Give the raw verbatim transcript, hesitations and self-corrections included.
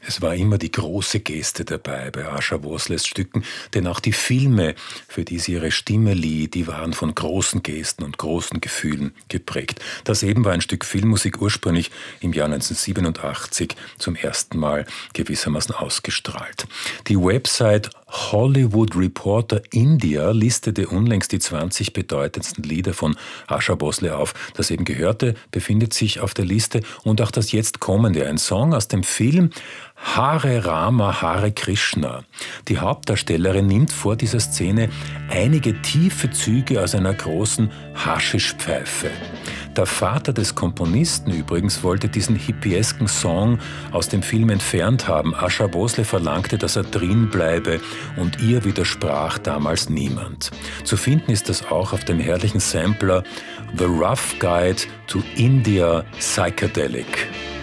Es war immer die große Geste dabei bei Asha Vosles Stücken, denn auch die Filme, für die sie ihre Stimme lieh, die waren von großen Gesten und großen Gefühlen geprägt. Das eben war ein Stück Filmmusik, ursprünglich im Jahr neunzehnhundertsiebenundachtzig zum ersten Mal gewissermaßen ausgestrahlt. Die Website Hollywood Reporter India listete unlängst die zwanzig bedeutendsten Lieder von Asha Bhosle auf. Das eben Gehörte befindet sich auf der Liste und auch das jetzt kommende, ein Song aus dem Film Hare Rama Hare Krishna. Die Hauptdarstellerin nimmt vor dieser Szene einige tiefe Züge aus einer großen Haschischpfeife. Der Vater des Komponisten übrigens wollte diesen hippiesken Song aus dem Film entfernt haben. Asha Bhosle verlangte, dass er drin bleibe und ihr widersprach damals niemand. Zu finden ist das auch auf dem herrlichen Sampler The Rough Guide to India Psychedelic.